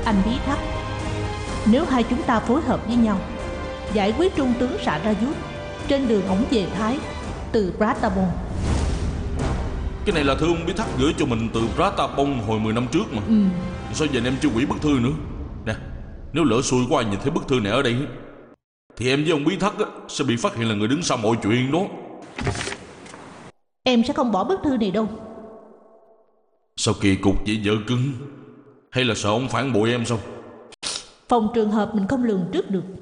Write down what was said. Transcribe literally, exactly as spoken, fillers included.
Anh Bí Thắc, nếu hai chúng ta phối hợp với nhau giải quyết trung tướng Sarajut trên đường ổng về Thái từ Pratabon. Cái này là thư ông Bí Thắc gửi cho mình từ Pratabon hồi mười năm trước mà. Ừ. Sao giờ em chưa hủy bức thư nữa? Nè, nếu lỡ xui có ai nhìn thấy bức thư này ở đây thì em với ông Bí Thắc sẽ bị phát hiện là người đứng sau mọi chuyện đó. Em sẽ không bỏ bức thư này đâu. Sao kỳ cục vậy vợ cưng? Hay là sợ ông phản bội em sao? Phòng trường hợp mình không lường trước được.